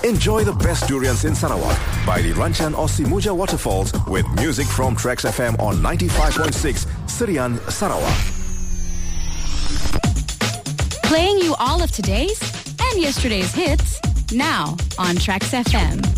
Enjoy the best durians in Sarawak by the Ranchan or Simuja waterfalls with music from Trax FM on 95.6 Sirian, Sarawak. Playing you all of today's and yesterday's hits now on Trax FM.